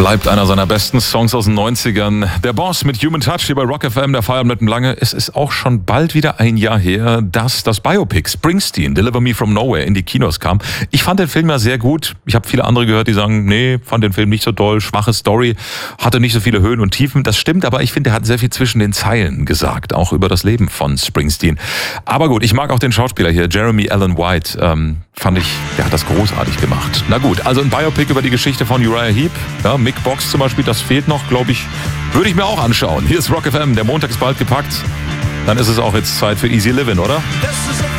Bleibt einer seiner besten Songs aus den 90ern. Der Boss mit Human Touch hier bei Rock FM, der Feierabend mit dem Lange. Es ist auch schon bald wieder ein Jahr her, dass das Biopic Springsteen, Deliver Me From Nowhere, in die Kinos kam. Ich fand den Film ja sehr gut. Ich habe viele andere gehört, die sagen, nee, fand den Film nicht so toll, schwache Story, hatte nicht so viele Höhen und Tiefen. Das stimmt, aber ich finde, er hat sehr viel zwischen den Zeilen gesagt, auch über das Leben von Springsteen. Aber gut, ich mag auch den Schauspieler hier, Jeremy Allen White. Fand ich, der hat das großartig gemacht. Na gut, also ein Biopic über die Geschichte von Uriah Heep. Ja, Mick Box zum Beispiel, das fehlt noch, glaube ich. Würde ich mir auch anschauen. Hier ist Rock FM, der Montag ist bald gepackt. Dann ist es auch jetzt Zeit für Easy Livin', oder?